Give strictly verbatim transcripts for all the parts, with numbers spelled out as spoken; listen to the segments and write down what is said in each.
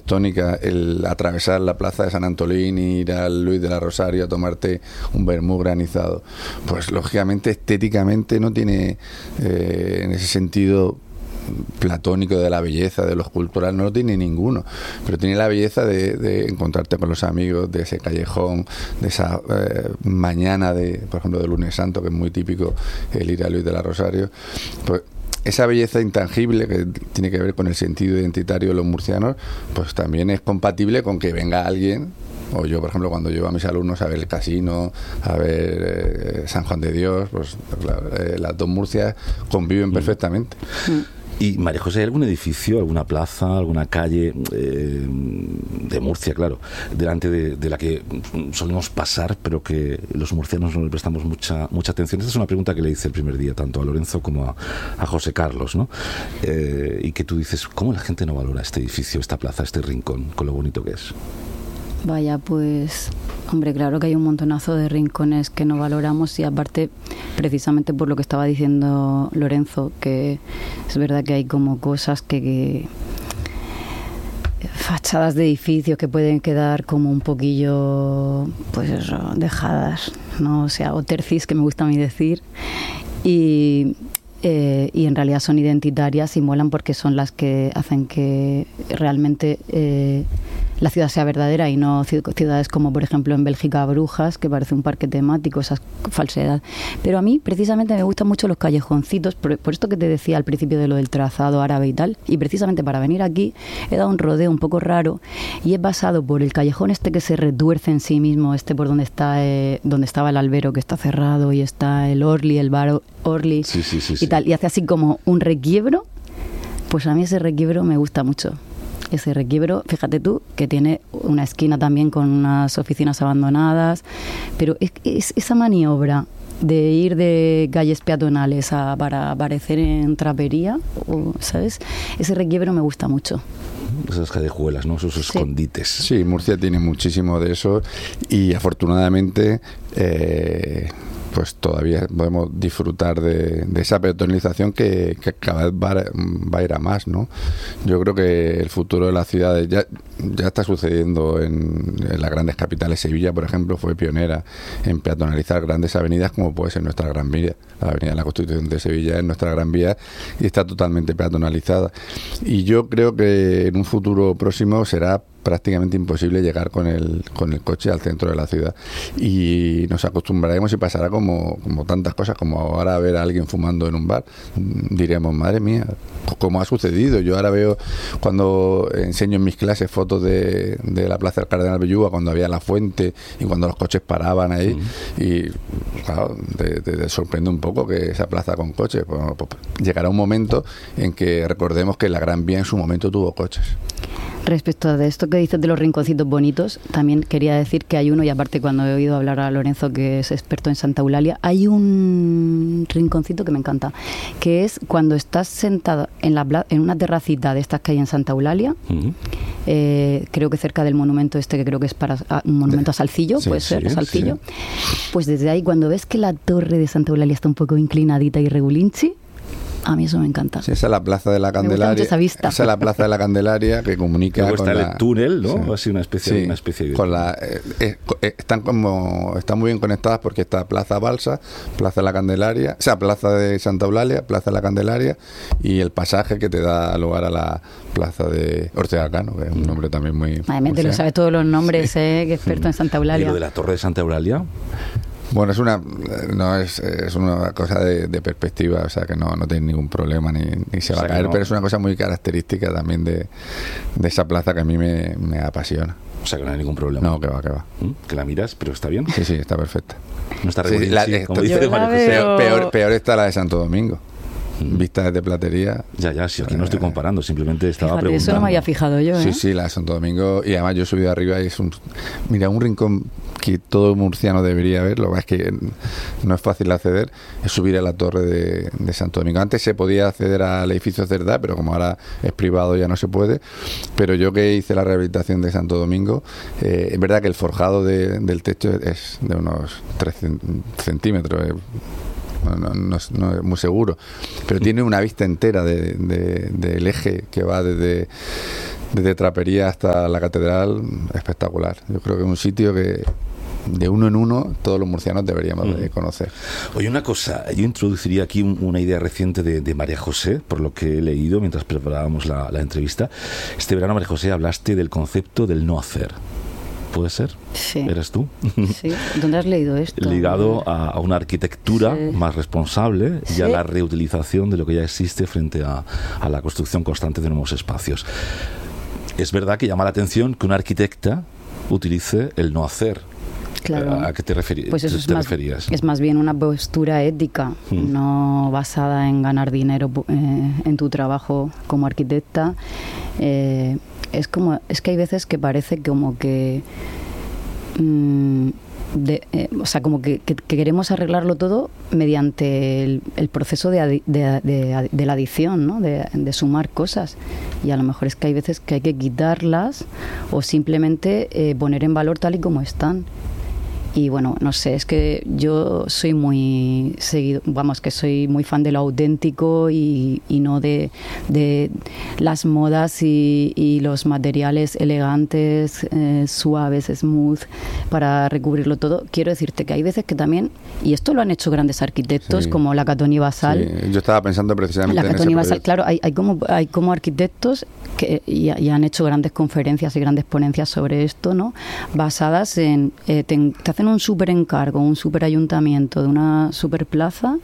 arquitectónica el atravesar la plaza de San Antolín y ir al Luis de la Rosario a tomarte un vermú granizado, pues lógicamente estéticamente no tiene eh, en ese sentido platónico de la belleza, de lo escultural, no lo tiene ninguno, pero tiene la belleza de, de encontrarte con los amigos, de ese callejón, de esa eh, mañana de, por ejemplo, de Lunes Santo, que es muy típico el ir a Luis de la Rosario. Pues esa belleza intangible que tiene que ver con el sentido identitario de los murcianos, pues también es compatible con que venga alguien, o yo, por ejemplo, cuando llevo a mis alumnos a ver el Casino, a ver eh, San Juan de Dios, pues claro, eh, las dos Murcias conviven mm. perfectamente. Mm. Y María José, ¿hay algún edificio, alguna plaza, alguna calle eh, de Murcia, claro, delante de, de la que solemos pasar, pero que los murcianos no le prestamos mucha mucha atención? Esta es una pregunta que le hice el primer día tanto a Lorenzo como a, a José Carlos, ¿no? Eh, y que tú dices, ¿cómo la gente no valora este edificio, esta plaza, este rincón, con lo bonito que es? Vaya, pues, hombre, claro que hay un montonazo de rincones que no valoramos y aparte, precisamente por lo que estaba diciendo Lorenzo, que es verdad que hay como cosas que, que fachadas de edificios que pueden quedar como un poquillo, pues eso, dejadas, ¿no? O sea, o tercis, que me gusta a mí decir, y... Eh, y en realidad son identitarias y molan porque son las que hacen que realmente eh, la ciudad sea verdadera y no ciudades como por ejemplo en Bélgica Brujas, que parece un parque temático, esa falsedad. Pero a mí precisamente me gustan mucho los callejoncitos, por, por esto que te decía al principio de lo del trazado árabe y tal, y precisamente para venir aquí he dado un rodeo un poco raro y he pasado por el callejón este que se retuerce en sí mismo, este por donde está eh, donde estaba el albero que está cerrado y está el Orly, el bar Orly sí, sí, sí, y sí. tal, y hace así como un requiebro. Pues a mí ese requiebro me gusta mucho. Ese requiebro, fíjate tú, que tiene una esquina también con unas oficinas abandonadas, pero es, es esa maniobra de ir de calles peatonales a, para aparecer en trapería, o, ¿sabes? Ese requiebro me gusta mucho. Esas callejuelas, ¿no? Esos sí. escondites. Sí, Murcia tiene muchísimo de eso y afortunadamente eh, pues todavía podemos disfrutar de, de esa peatonalización que, que cada vez va, va a ir a más, ¿no? Yo creo que el futuro de las ciudades ya, ya está sucediendo en, en las grandes capitales. Sevilla, por ejemplo, fue pionera en peatonalizar grandes avenidas como puede ser nuestra Gran Vía. La Avenida de la Constitución de Sevilla es nuestra Gran Vía y está totalmente peatonalizada. Y yo creo que en un futuro próximo será prácticamente imposible llegar con el con el coche al centro de la ciudad y nos acostumbraremos y pasará como, como tantas cosas, como ahora ver a alguien fumando en un bar, diremos, madre mía, como ha sucedido. Yo ahora veo, cuando enseño en mis clases fotos de, de la Plaza del Cardenal Belluga, cuando había la fuente y cuando los coches paraban ahí, uh-huh. y claro, te, te, te sorprende un poco que esa plaza con coches, pues, pues, llegará un momento en que recordemos que la Gran Vía en su momento tuvo coches. Respecto a esto que dices de los rinconcitos bonitos, también quería decir que hay uno, y aparte cuando he oído hablar a Lorenzo, que es experto en Santa Eulalia, hay un rinconcito que me encanta, que es cuando estás sentado en, la, en una terracita de estas que hay en Santa Eulalia, uh-huh. eh, creo que cerca del monumento este, que creo que es para a, un monumento a Salcillo, sí, puede ser, sí, Salcillo, sí. Pues desde ahí, cuando ves que la torre de Santa Eulalia está un poco inclinadita y regulinchi, a mí eso me encanta. Sí, esa es la Plaza de la Candelaria. Esa vista. Esa es la Plaza de la Candelaria que comunica Luego con está la... el túnel, ¿no? Sí. Así una especie, sí, una especie de... con la, eh, eh, están como están muy bien conectadas porque está Plaza Balsa, Plaza de la Candelaria, o sea, Plaza de Santa Eulalia, Plaza de la Candelaria y el pasaje que te da lugar a la Plaza de Ortega Cano, que es un nombre también muy... Madre, te lo sabes todos los nombres, sí. eh, que experto en Santa Eulalia. ¿Y lo de la Torre de Santa Eulalia? Bueno, es una no es, es una cosa de, de perspectiva, o sea que no, no tiene ningún problema ni, ni se va o sea a caer, no. Pero es una cosa muy característica también de, de esa plaza que a mí me, me apasiona. O sea que no hay ningún problema. No, que va, que va. ¿Mm? Que la miras, pero está bien. Sí, sí, está perfecta. No está sí, la, sí, como dice peor, veo... peor, peor está la de Santo Domingo. Vista desde Platería. Ya, ya, sí, aquí no estoy comparando, simplemente estaba Fíjate, preguntando. Eso no me había fijado yo, ¿eh? Sí, sí, la de Santo Domingo. Y además yo he subido arriba y es un... Mira, un rincón que todo murciano debería ver, lo que es que no es fácil acceder, es subir a la torre de, de Santo Domingo. Antes se podía acceder al edificio Cerdá, pero como ahora es privado ya no se puede. Pero yo que hice la rehabilitación de Santo Domingo, eh, es verdad que el forjado de, del techo es de unos tres centímetros, eh. No, no, no, no es muy seguro, pero tiene una vista entera de, de, del eje que va desde desde Trapería hasta la Catedral, espectacular. Yo creo que es un sitio que de uno en uno todos los murcianos deberíamos mm. de conocer. Oye, una cosa, yo introduciría aquí un, una idea reciente de, de María José, por lo que he leído mientras preparábamos la, la entrevista. Este verano, María José, hablaste del concepto del no hacer. ¿Puede ser? Sí. ¿Eres tú? Sí. ¿Dónde has leído esto? Ligado a, a una arquitectura sí. más responsable y sí. a la reutilización de lo que ya existe frente a, a la construcción constante de nuevos espacios. Es verdad que llama la atención que una arquitecta utilice el no hacer. Claro. ¿A qué te, referi- pues eso te es más, referías? Es más bien una postura ética, mm. no basada en ganar dinero eh, en tu trabajo como arquitecta. Eh, es como, es que hay veces que parece como que mmm, de, eh, o sea, como que, que, que queremos arreglarlo todo mediante el, el proceso de, adi- de, de, de la adición, ¿no? De, de sumar cosas. Y a lo mejor es que hay veces que hay que quitarlas o simplemente eh, poner en valor tal y como están. Y bueno, no sé, es que yo soy muy seguido, vamos, que soy muy fan de lo auténtico y, y no de, de las modas y, y los materiales elegantes, eh, suaves, smooth, para recubrirlo todo. Quiero decirte que hay veces que también, y esto lo han hecho grandes arquitectos sí. como la Catoni Basal. Sí, yo estaba pensando precisamente la en Catoni ese Basal, proyecto. claro, hay, hay, como, hay como arquitectos que y, y han hecho grandes conferencias y grandes ponencias sobre esto, ¿no? Basadas en, eh, te, te hacen un súper encargo, un súper ayuntamiento de una súper plaza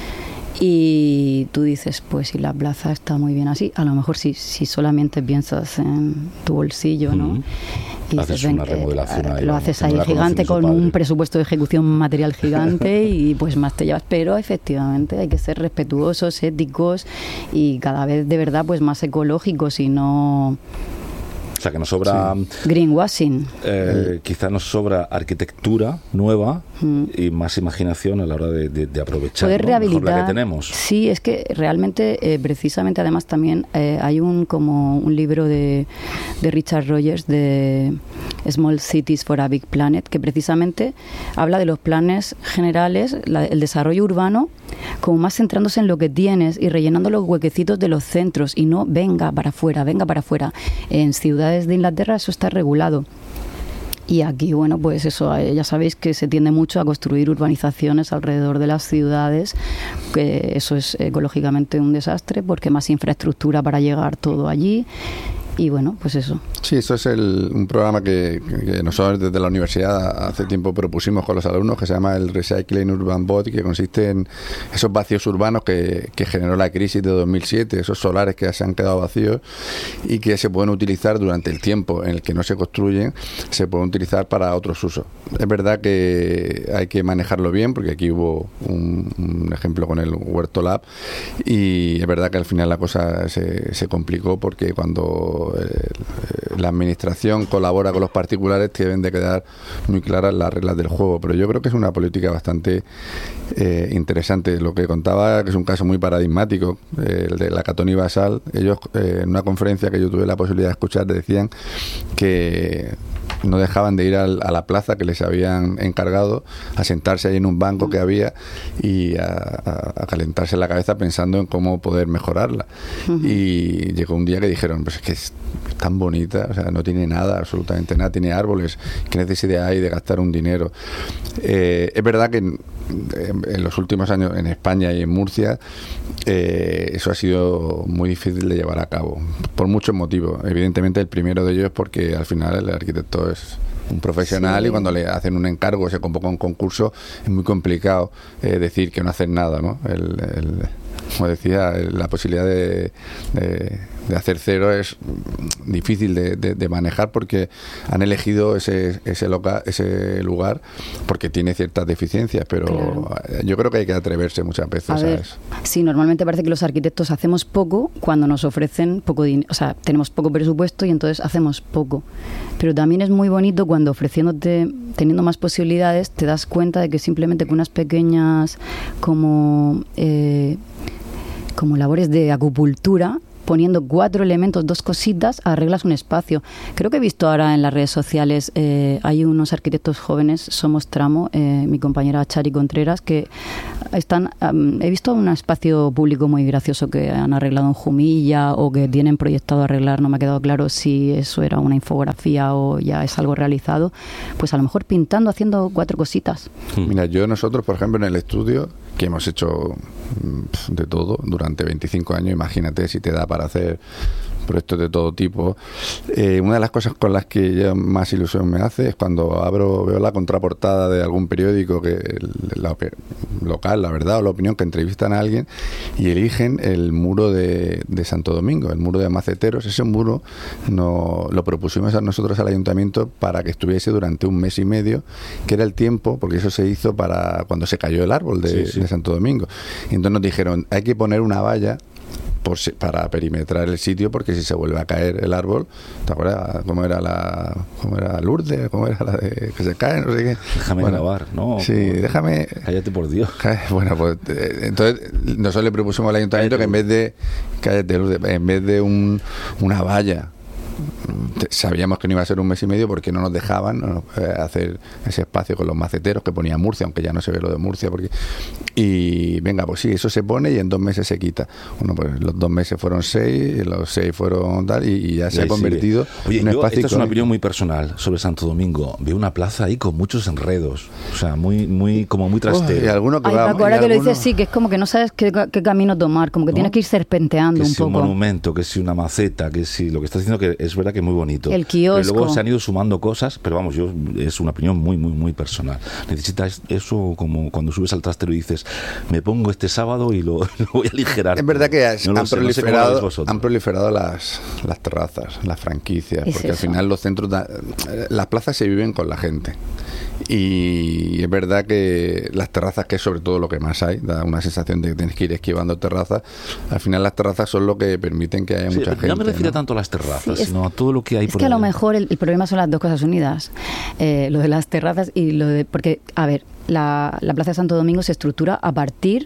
y tú dices, pues si la plaza está muy bien así, a lo mejor si, si solamente piensas en tu bolsillo, ¿no? Mm. Y haces dices, una remodelación eh, ahí, lo vamos, haces ahí gigante con un presupuesto de ejecución material gigante y pues más te llevas, pero efectivamente hay que ser respetuosos, éticos y cada vez de verdad pues más ecológicos y no... O sea, que nos sobra... Sí. Greenwashing. Eh, quizá nos sobra arquitectura nueva mm. y más imaginación a la hora de, de, de aprovechar, poder ¿no? rehabilitar. Mejor la que tenemos. Sí, es que realmente, eh, precisamente, además también eh, hay un como un libro de, de Richard Rogers de Small Cities for a Big Planet, que precisamente habla de los planes generales, la, el desarrollo urbano, como más centrándose en lo que tienes y rellenando los huequecitos de los centros y no venga para afuera, venga para afuera. En ciudades de Inglaterra eso está regulado. Y aquí, bueno, pues eso, ya sabéis que se tiende mucho a construir urbanizaciones alrededor de las ciudades, que eso es ecológicamente un desastre porque más infraestructura para llegar todo allí. Y bueno, pues eso. Sí, eso es el, un programa que, que nosotros desde la universidad hace tiempo propusimos con los alumnos, que se llama el Recycling Urban Body, que consiste en esos vacíos urbanos que, que generó la crisis de dos mil siete, esos solares que se han quedado vacíos y que se pueden utilizar durante el tiempo en el que no se construyen, se pueden utilizar para otros usos. Es verdad que hay que manejarlo bien, porque aquí hubo un, un ejemplo con el Huerto Lab, y es verdad que al final la cosa se, se complicó porque cuando la administración colabora con los particulares deben de quedar muy claras las reglas del juego, pero yo creo que es una política bastante eh, interesante. Lo que contaba, que es un caso muy paradigmático, eh, el de la Catoni Basal, ellos eh, en una conferencia que yo tuve la posibilidad de escuchar decían que no dejaban de ir al, a la plaza que les habían encargado, a sentarse ahí en un banco que había y a, a, a calentarse la cabeza pensando en cómo poder mejorarla. Uh-huh. Y llegó un día que dijeron, pues es que es tan bonita, o sea, no tiene nada, absolutamente nada, tiene árboles, ¿qué necesidad hay de gastar un dinero? Eh, es verdad que en, en los últimos años en España y en Murcia eh, eso ha sido muy difícil de llevar a cabo, por muchos motivos. Evidentemente el primero de ellos es porque al final el arquitecto es un profesional, sí. Y cuando le hacen un encargo, se convoca un concurso, es muy complicado eh, decir que no hacen nada, ¿no? El, el, como decía, la posibilidad de, de, de hacer cero es difícil de, de, de manejar porque han elegido ese, ese, loca, ese lugar porque tiene ciertas deficiencias, pero claro. Yo creo que hay que atreverse muchas veces a, ver, a eso. Sí, normalmente parece que los arquitectos hacemos poco cuando nos ofrecen poco dinero, o sea, tenemos poco presupuesto y entonces hacemos poco, pero también es muy bonito cuando ofreciéndote, teniendo más posibilidades, te das cuenta de que simplemente con unas pequeñas como... Eh, como labores de acupuntura poniendo cuatro elementos, dos cositas, arreglas un espacio. Creo que he visto ahora en las redes sociales, eh, hay unos arquitectos jóvenes, Somos Tramo, eh, mi compañera Chari Contreras, que están, um, he visto un espacio público muy gracioso que han arreglado en Jumilla o que tienen proyectado arreglar, no me ha quedado claro si eso era una infografía o ya es algo realizado, pues a lo mejor pintando, haciendo cuatro cositas. Mira, yo nosotros, por ejemplo, en el estudio, que hemos hecho de todo durante veinticinco años, imagínate si te da para hacer proyectos de todo tipo. Eh, una de las cosas con las que ya más ilusión me hace es cuando abro, veo la contraportada de algún periódico que la, local, la verdad, o la opinión, que entrevistan a alguien y eligen el muro de, de Santo Domingo, el muro de Maceteros. Ese muro no, lo propusimos a nosotros al ayuntamiento para que estuviese durante un mes y medio, que era el tiempo, porque eso se hizo para cuando se cayó el árbol de, sí, sí. de Santo Domingo. Y entonces nos dijeron, hay que poner una valla Por, para perimetrar el sitio, porque si se vuelve a caer el árbol, ¿te acuerdas cómo era la cómo era Lourdes? ¿Cómo era la de que se cae? No sé qué. Déjame bueno, grabar, ¿no? Sí, déjame. Cállate por Dios. Bueno, pues entonces nosotros le propusimos al ayuntamiento que en vez de cállate, Lourdes, en vez de un, una valla, sabíamos que no iba a ser un mes y medio porque no nos dejaban ¿no? hacer ese espacio con los maceteros que ponía Murcia, aunque ya no se ve lo de Murcia, porque y venga, pues sí, eso se pone y en dos meses se quita. Bueno, pues los dos meses fueron seis, los seis fueron tal, y, y ya se y ha convertido Oye, en un yo, espacio. Esta es una opinión muy personal sobre Santo Domingo. Veo una plaza ahí con muchos enredos, o sea, muy, muy, como muy trastero. Oh, y alguno que Ay, va, Paco, ahora que alguno... lo dices, sí, que es como que no sabes qué, qué camino tomar, como que ¿no? tienes que ir serpenteando que un si poco. un monumento, que si una maceta, que si lo que estás diciendo, que es verdad que es muy bonito. El kiosco. Pero luego se han ido sumando cosas, pero vamos, yo es una opinión muy, muy, muy personal. Necesitas eso como cuando subes al trastero y dices, me pongo este sábado y lo, lo voy a aligerar. Es verdad que has, no han, sé, proliferado, no sé han proliferado las, las terrazas, las franquicias, ¿Es porque eso? al final los centros, da, las plazas se viven con la gente. Y es verdad que las terrazas, que es sobre todo lo que más hay, da una sensación de que tienes que ir esquivando terrazas. Al final las terrazas son lo que permiten que haya sí, mucha gente. No me refiero ¿no? tanto a las terrazas, sí, es, sino a todo lo que hay es por que ahí. A lo mejor el, el problema son las dos cosas unidas, eh, lo de las terrazas y lo de... Porque, a ver, la, la Plaza de Santo Domingo se estructura a partir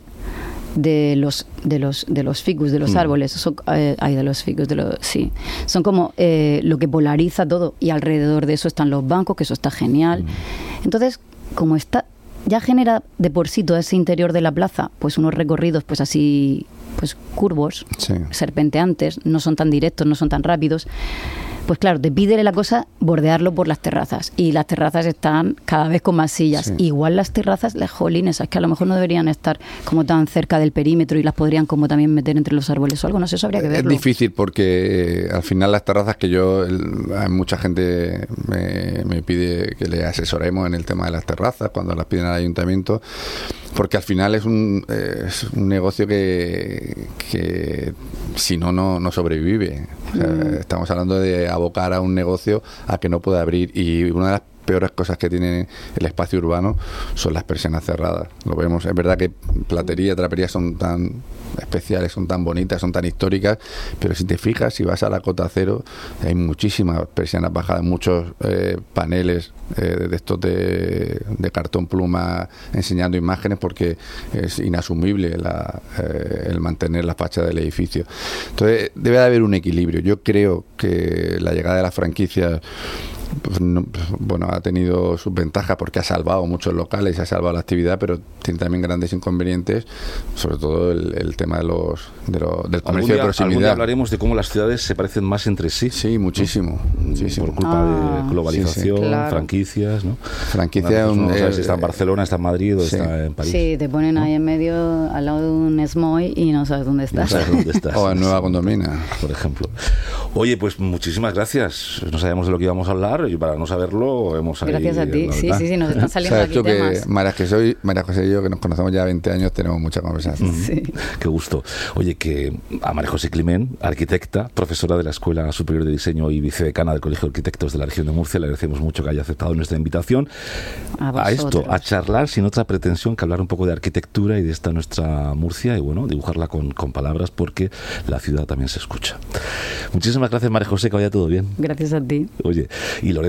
de los de los de los ficus, de los mm. árboles, son, eh, ay, de los ficus, de los, sí, son como eh, lo que polariza todo, y alrededor de eso están los bancos, que eso está genial. Mm. Entonces, como está, ya genera de por sí todo ese interior de la plaza, pues unos recorridos, pues así, pues curvos, sí. serpenteantes, no son tan directos, no son tan rápidos. Pues claro, te pide la cosa bordearlo por las terrazas, y las terrazas están cada vez con más sillas. Sí. Igual las terrazas, las jolines, es que a lo mejor no deberían estar como tan cerca del perímetro y las podrían como también meter entre los árboles o algo, no sé, eso habría que verlo. Es difícil porque eh, al final las terrazas, que yo, el, hay mucha gente me, me pide que le asesoremos en el tema de las terrazas cuando las piden al ayuntamiento, porque al final es un, eh, es un negocio que, que si no, no, no sobrevive. O sea, mm. Estamos hablando de abocar a un negocio a que no pueda abrir, y una de las peores cosas que tiene el espacio urbano son las persianas cerradas. Lo vemos, es verdad que platería, trapería son tan especiales, son tan bonitas, son tan históricas, pero si te fijas, si vas a la Cota Cero, hay muchísimas persianas bajadas, muchos eh, paneles eh, de estos de, de cartón pluma enseñando imágenes, porque es inasumible la, eh, el mantener la fachada del edificio. Entonces debe de haber un equilibrio. Yo creo que la llegada de las franquicias, pues no, bueno, ha tenido sus ventajas porque ha salvado muchos locales, ha salvado la actividad, pero tiene también grandes inconvenientes, sobre todo el, el tema de los, de los del comercio día, de proximidad. Algún día hablaremos de cómo las ciudades se parecen más entre sí. Sí, muchísimo, ¿no? muchísimo. Por culpa ah, de globalización, sí, sí. Claro. franquicias, ¿no? Franquicia, bueno, pues no eh, sabes si está en Barcelona, está en Madrid o sí. está en París. Sí, te ponen ¿no? ahí en medio, al lado de un Smoy, y no sabes dónde estás. No sabes dónde estás. O en Nueva Condomina, por ejemplo. Oye, pues muchísimas gracias. No sabíamos de lo que íbamos a hablar, y para no saberlo hemos gracias a ti, sí, sí, sí, nos están saliendo aquí temas. Que María José, María José y yo, que nos conocemos ya veinte años, tenemos mucha conversación. Sí. Qué gusto. Oye, que a María José Climent, arquitecta, profesora de la Escuela Superior de Diseño y vicedecana del Colegio de Arquitectos de la Región de Murcia, le agradecemos mucho que haya aceptado nuestra invitación a, a esto, a charlar sin otra pretensión que hablar un poco de arquitectura y de esta nuestra Murcia, y bueno, dibujarla con, con palabras, porque la ciudad también se escucha. Muchísimas gracias, María José, que vaya todo bien. Gracias a ti. Oye, y Lorenzo,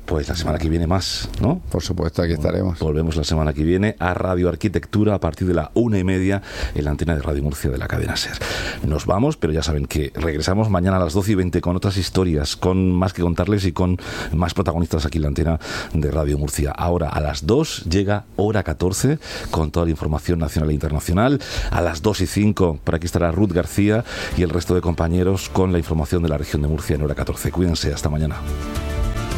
Pues la semana que viene más, ¿no? Por supuesto, aquí estaremos. Volvemos la semana que viene a Radio Arquitectura a partir de la una y media en la antena de Radio Murcia de la cadena SER. Nos vamos, pero ya saben que regresamos mañana a las doce y veinte con otras historias, con más que contarles y con más protagonistas aquí en la antena de Radio Murcia. Ahora a las dos llega Hora catorce con toda la información nacional e internacional. A las dos y cinco por aquí estará Ruth García y el resto de compañeros con la información de la región de Murcia en Hora catorce. Cuídense, hasta mañana.